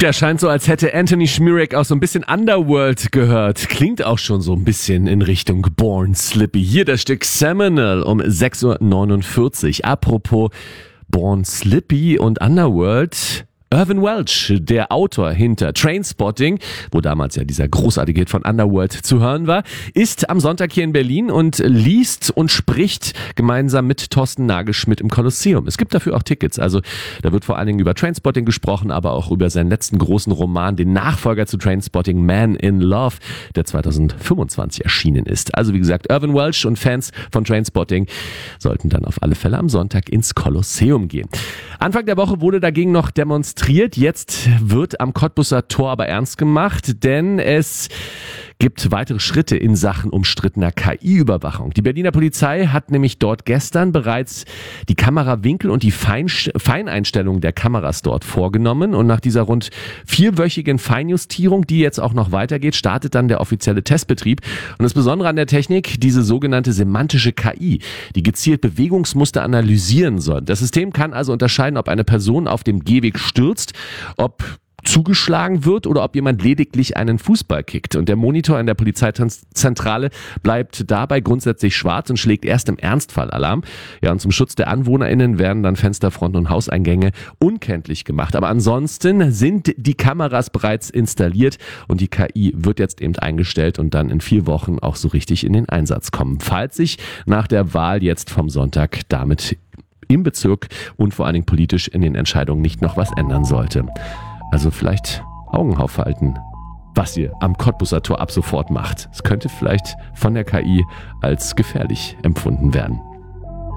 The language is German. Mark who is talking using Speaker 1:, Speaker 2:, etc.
Speaker 1: Der scheint so, als hätte Anthony Šmirek auch so ein bisschen Underworld gehört. Klingt auch schon so ein bisschen in Richtung Born Slippy. Hier das Stück Seminal um 6:49 Uhr. Apropos Born Slippy und Underworld. Irvin Welsh, der Autor hinter Trainspotting, wo damals ja dieser großartige Hit von Underworld zu hören war, ist am Sonntag hier in Berlin und liest und spricht gemeinsam mit Thorsten Nagelschmidt im Kolosseum. Es gibt dafür auch Tickets, also da wird vor allen Dingen über Trainspotting gesprochen, aber auch über seinen letzten großen Roman, den Nachfolger zu Trainspotting, Man in Love, der 2025 erschienen ist. Also wie gesagt, Irvin Welsh und Fans von Trainspotting sollten dann auf alle Fälle am Sonntag ins Kolosseum gehen. Anfang der Woche wurde dagegen noch demonstriert. Jetzt wird am Cottbuser Tor aber ernst gemacht, denn es gibt weitere Schritte in Sachen umstrittener KI-Überwachung. Die Berliner Polizei hat nämlich dort gestern bereits die Kamerawinkel und die Feineinstellungen der Kameras dort vorgenommen. Und nach dieser rund 4-wöchigen Feinjustierung, die jetzt auch noch weitergeht, startet dann der offizielle Testbetrieb. Und das Besondere an der Technik, diese sogenannte semantische KI, die gezielt Bewegungsmuster analysieren soll. Das System kann also unterscheiden, ob eine Person auf dem Gehweg stürzt, ob zugeschlagen wird oder ob jemand lediglich einen Fußball kickt. Und der Monitor in der Polizeizentrale bleibt dabei grundsätzlich schwarz und schlägt erst im Ernstfall Alarm. Ja, und zum Schutz der AnwohnerInnen werden dann Fensterfronten und Hauseingänge unkenntlich gemacht. Aber ansonsten sind die Kameras bereits installiert und die KI wird jetzt eben eingestellt und dann in 4 Wochen auch so richtig in den Einsatz kommen. Falls sich nach der Wahl jetzt vom Sonntag damit im Bezirk und vor allen Dingen politisch in den Entscheidungen nicht noch was ändern sollte. Also vielleicht Augen aufhalten, was ihr am Cottbuser Tor ab sofort macht. Es könnte vielleicht von der KI als gefährlich empfunden werden.